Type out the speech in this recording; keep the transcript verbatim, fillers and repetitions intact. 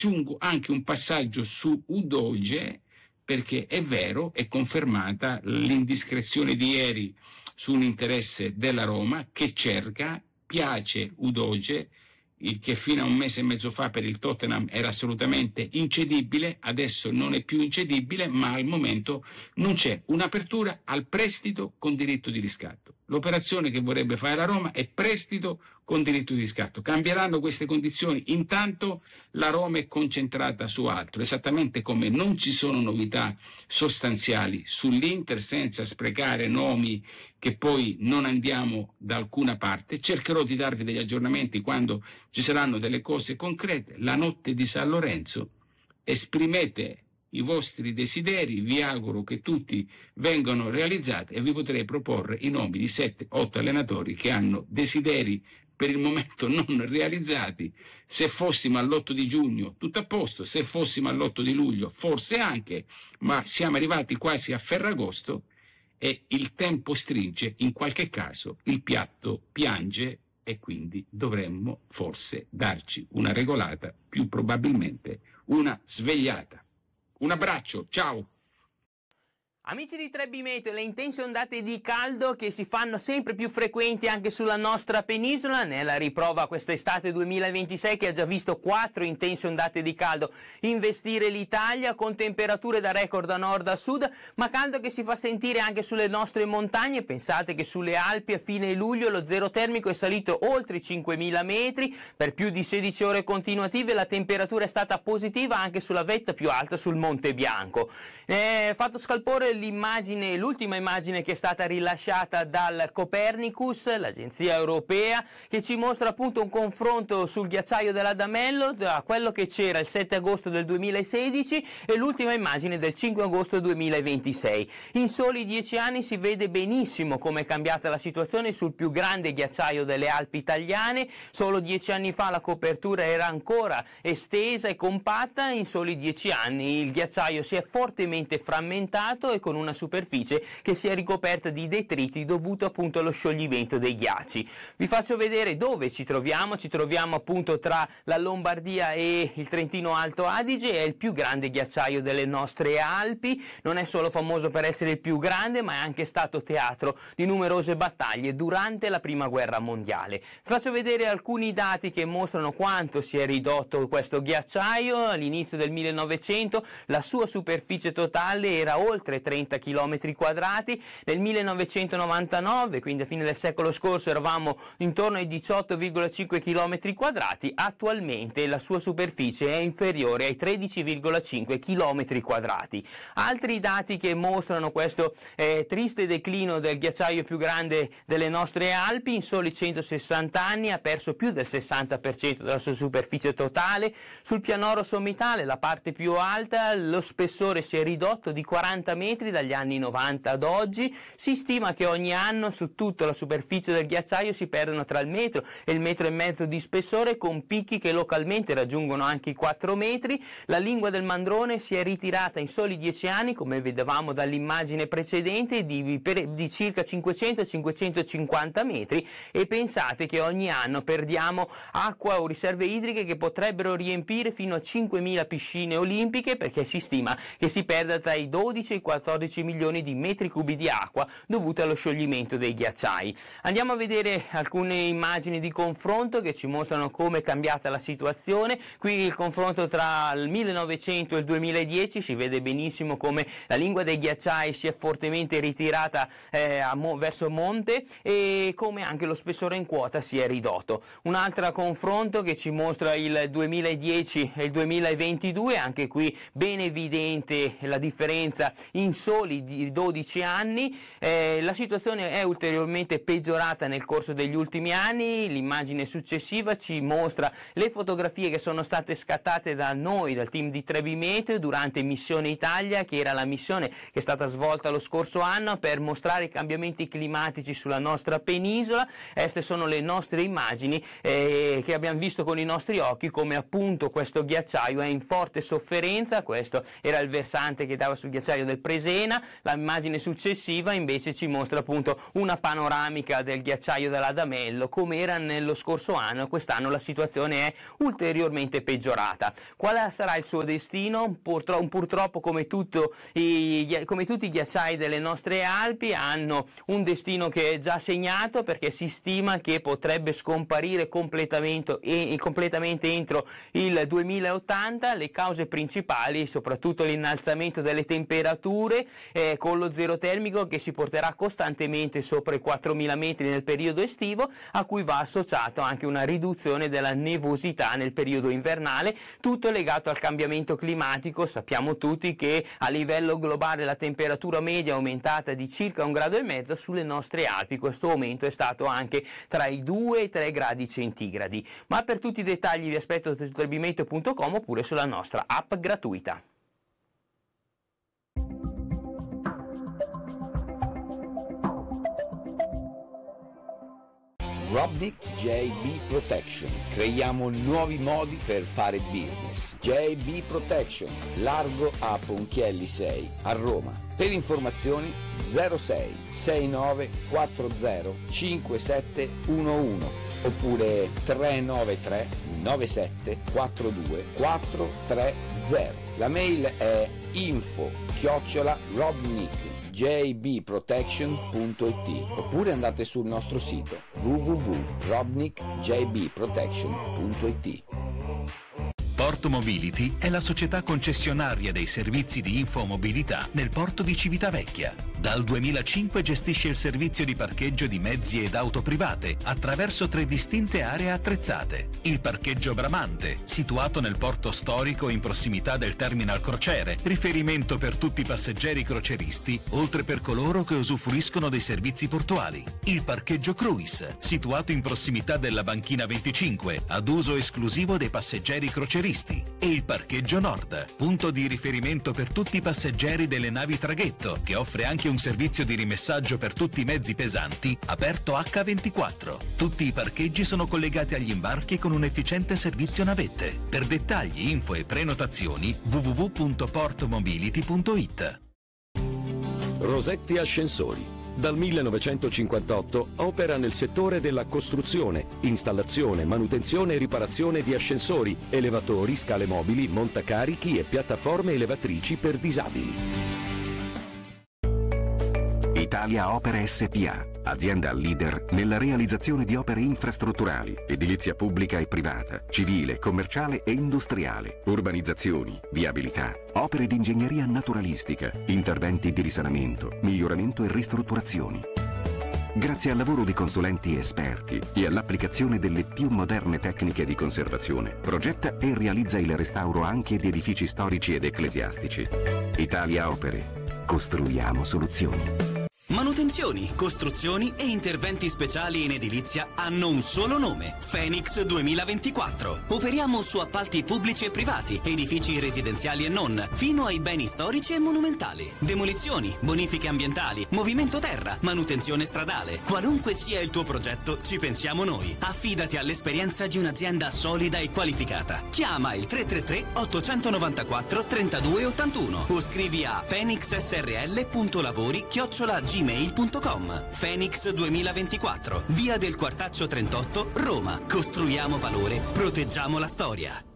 aggiungo anche un passaggio su Udoge, perché è vero, è confermata l'indiscrezione di ieri su un interesse della Roma che cerca, piace Udoge, il che fino a un mese e mezzo fa per il Tottenham era assolutamente incedibile, adesso non è più incedibile, ma al momento non c'è un'apertura al prestito con diritto di riscatto. L'operazione che vorrebbe fare la Roma è prestito con diritto di riscatto. Cambieranno queste condizioni, intanto la Roma è concentrata su altro, esattamente come non ci sono novità sostanziali sull'Inter, senza sprecare nomi che poi non andiamo da alcuna parte. Cercherò di darvi degli aggiornamenti quando ci saranno delle cose concrete. La notte di San Lorenzo, esprimete i vostri desideri, vi auguro che tutti vengano realizzati e vi potrei proporre i nomi di sette otto allenatori che hanno desideri per il momento non realizzati. Se fossimo all'otto di giugno tutto a posto, se fossimo all'otto di luglio forse anche, ma siamo arrivati quasi a Ferragosto e il tempo stringe, in qualche caso il piatto piange e quindi dovremmo forse darci una regolata, più probabilmente una svegliata. Un abbraccio, ciao! Amici di Trebi Meteo, le intense ondate di caldo che si fanno sempre più frequenti anche sulla nostra penisola, nella riprova quest'estate duemilaventisei che ha già visto quattro intense ondate di caldo investire l'Italia con temperature da record da nord a sud, ma caldo che si fa sentire anche sulle nostre montagne. Pensate che sulle Alpi a fine luglio lo zero termico è salito oltre i cinquemila metri per più di sedici ore continuative, la temperatura è stata positiva anche sulla vetta più alta sul Monte Bianco. Eh, fatto scalpore l'immagine, l'ultima immagine che è stata rilasciata dal Copernicus, l'agenzia europea, che ci mostra appunto un confronto sul ghiacciaio dell'Adamello da quello che c'era il sette agosto del duemilasedici e l'ultima immagine del cinque agosto duemilaventisei. In soli dieci anni si vede benissimo come è cambiata la situazione sul più grande ghiacciaio delle Alpi italiane. Solo dieci anni fa la copertura era ancora estesa e compatta, in soli dieci anni il ghiacciaio si è fortemente frammentato e con una superficie che si è ricoperta di detriti dovuto appunto allo scioglimento dei ghiacci. Vi faccio vedere dove ci troviamo, ci troviamo appunto tra la Lombardia e il Trentino Alto Adige, è il più grande ghiacciaio delle nostre Alpi, non è solo famoso per essere il più grande ma è anche stato teatro di numerose battaglie durante la prima guerra mondiale. Vi faccio vedere alcuni dati che mostrano quanto si è ridotto questo ghiacciaio. All'inizio del millenovecento la sua superficie totale era oltre trenta chilometri quadrati, nel millenovecentonovantanove, quindi a fine del secolo scorso, eravamo intorno ai diciotto virgola cinque chilometri quadrati, attualmente la sua superficie è inferiore ai tredici virgola cinque chilometri quadrati. Altri dati che mostrano questo eh, triste declino del ghiacciaio più grande delle nostre Alpi: in soli centosessanta anni ha perso più del sessanta per cento della sua superficie totale. Sul pianoro sommitale, la parte più alta, lo spessore si è ridotto di quaranta metri dagli anni novanta ad oggi. Si stima che ogni anno su tutta la superficie del ghiacciaio si perdono tra il metro e il metro e mezzo di spessore, con picchi che localmente raggiungono anche i quattro metri. La lingua del Mandrone si è ritirata in soli dieci anni, come vedevamo dall'immagine precedente, di, per, di circa cinquecento cinquecentocinquanta metri, e pensate che ogni anno perdiamo acqua o riserve idriche che potrebbero riempire fino a cinquemila piscine olimpiche, perché si stima che si perda tra i dodici e i quattordici milioni di metri cubi di acqua dovute allo scioglimento dei ghiacciai. Andiamo a vedere alcune immagini di confronto che ci mostrano come è cambiata la situazione. Qui il confronto tra il millenovecento e il duemiladieci, si vede benissimo come la lingua dei ghiacciai si è fortemente ritirata eh, a mo- verso monte e come anche lo spessore in quota si è ridotto. Un altro confronto che ci mostra il duemiladieci e il duemilaventidue, anche qui ben evidente la differenza in soli di dodici anni. Eh, la situazione è ulteriormente peggiorata nel corso degli ultimi anni. L'immagine successiva ci mostra le fotografie che sono state scattate da noi, dal team di Trebi Meteo, durante Missione Italia, che era la missione che è stata svolta lo scorso anno per mostrare i cambiamenti climatici sulla nostra penisola. Queste sono le nostre immagini eh, che abbiamo visto con i nostri occhi, come appunto questo ghiacciaio è in forte sofferenza. Questo era il versante che dava sul ghiacciaio del presente, Cesena. L'immagine successiva invece ci mostra appunto una panoramica del ghiacciaio dell'Adamello come era nello scorso anno. Quest'anno la situazione è ulteriormente peggiorata. Quale sarà il suo destino? Purtroppo, purtroppo come, tutto i, come tutti i ghiacciai delle nostre Alpi hanno un destino che è già segnato, perché si stima che potrebbe scomparire completamente, e, completamente entro il duemilaottanta. Le cause principali, soprattutto l'innalzamento delle temperature eh, con lo zero termico che si porterà costantemente sopra i quattromila metri nel periodo estivo, a cui va associato anche una riduzione della nevosità nel periodo invernale, tutto legato al cambiamento climatico. Sappiamo tutti che a livello globale la temperatura media è aumentata di circa un grado e mezzo. Sulle nostre Alpi questo aumento è stato anche tra i due e i tre gradi centigradi. Ma per tutti i dettagli vi aspetto su trebimeteo punto com oppure sulla nostra app gratuita. Robnik J B Protection. Creiamo nuovi modi per fare business. J B Protection, largo a Ponchielli sei a Roma. Per informazioni zero sei sei nove quattro zero cinque sette uno uno oppure tre nove tre nove sette quattro due quattro tre zero. La mail è info chiocciola robnik j b protection punto i t oppure andate sul nostro sito w w w punto robnik j b protection punto i t. Porto Mobility è la società concessionaria dei servizi di infomobilità nel porto di Civitavecchia. Dal duemilacinque gestisce il servizio di parcheggio di mezzi ed auto private attraverso tre distinte aree attrezzate. Il parcheggio Bramante, situato nel porto storico in prossimità del terminal crociere, riferimento per tutti i passeggeri croceristi, oltre per coloro che usufruiscono dei servizi portuali. Il parcheggio Cruise, situato in prossimità della banchina venticinque, ad uso esclusivo dei passeggeri croceristi. E il parcheggio Nord, punto di riferimento per tutti i passeggeri delle navi traghetto, che offre anche un servizio di rimessaggio per tutti i mezzi pesanti, aperto acca ventiquattro. Tutti i parcheggi sono collegati agli imbarchi con un efficiente servizio navette. Per dettagli, info e prenotazioni w w w punto portomobility punto i t. Rosetti Ascensori. Dal millenovecentocinquantotto opera nel settore della costruzione, installazione, manutenzione e riparazione di ascensori, elevatori, scale mobili, montacarichi e piattaforme elevatrici per disabili. Italia Opere S P A, azienda leader nella realizzazione di opere infrastrutturali, edilizia pubblica e privata, civile, commerciale e industriale, urbanizzazioni, viabilità, opere di ingegneria naturalistica, interventi di risanamento, miglioramento e ristrutturazioni. Grazie al lavoro di consulenti esperti e all'applicazione delle più moderne tecniche di conservazione, progetta e realizza il restauro anche di edifici storici ed ecclesiastici. Italia Opere. Costruiamo soluzioni. Manutenzioni, costruzioni e interventi speciali in edilizia hanno un solo nome: Phoenix duemilaventiquattro. Operiamo su appalti pubblici e privati, edifici residenziali e non, fino ai beni storici e monumentali. Demolizioni, bonifiche ambientali, movimento terra, manutenzione stradale. Qualunque sia il tuo progetto, ci pensiamo noi. Affidati all'esperienza di un'azienda solida e qualificata. Chiama il tre tre tre otto nove quattro tre due otto uno o scrivi a phoenix s r l punto lavori chiocciola gmail punto com. Phoenix duemilaventiquattro, via del Quartaccio trentotto, Roma. Costruiamo valore, proteggiamo la storia.